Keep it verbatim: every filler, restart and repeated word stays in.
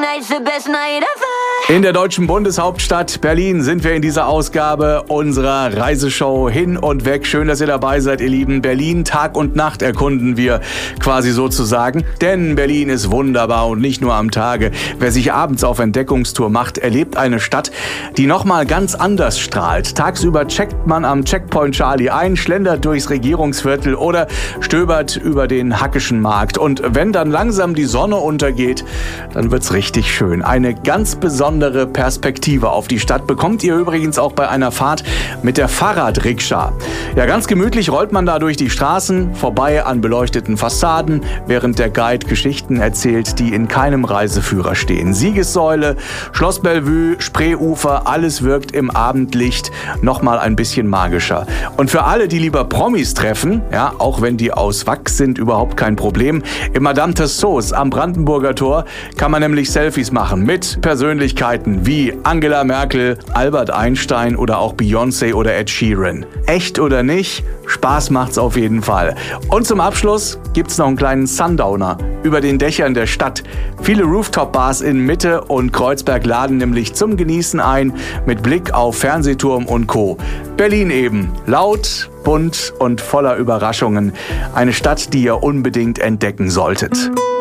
night's the best night ever. In der deutschen Bundeshauptstadt Berlin sind wir in dieser Ausgabe unserer Reiseshow Hin und Weg. Schön, dass ihr dabei seid, ihr Lieben. Berlin Tag und Nacht erkunden wir quasi sozusagen. Denn Berlin ist wunderbar und nicht nur am Tage. Wer sich abends auf Entdeckungstour macht, erlebt eine Stadt, die nochmal ganz anders strahlt. Tagsüber checkt man am Checkpoint Charlie ein, schlendert durchs Regierungsviertel oder stöbert über den Hackischen Markt. Und wenn dann langsam die Sonne untergeht, dann wird's richtig schön. Eine ganz besondere Perspektive auf die Stadt bekommt ihr übrigens auch bei einer Fahrt mit der Fahrradrikscha. Ja, ganz gemütlich rollt man da durch die Straßen, vorbei an beleuchteten Fassaden, während der Guide Geschichten erzählt, die in keinem Reiseführer stehen. Siegessäule, Schloss Bellevue, Spreeufer, alles wirkt im Abendlicht nochmal ein bisschen magischer. Und für alle, die lieber Promis treffen, ja, auch wenn die aus Wachs sind, überhaupt kein Problem, im Madame Tussauds am Brandenburger Tor kann man nämlich Selfies machen mit Persönlichkeiten wie Angela Merkel, Albert Einstein oder auch Beyoncé oder Ed Sheeran. Echt oder nicht? Spaß macht's auf jeden Fall. Und zum Abschluss gibt's noch einen kleinen Sundowner über den Dächern der Stadt. Viele Rooftop-Bars in Mitte und Kreuzberg laden nämlich zum Genießen ein mit Blick auf Fernsehturm und Co. Berlin eben. Laut, bunt und voller Überraschungen. Eine Stadt, die ihr unbedingt entdecken solltet.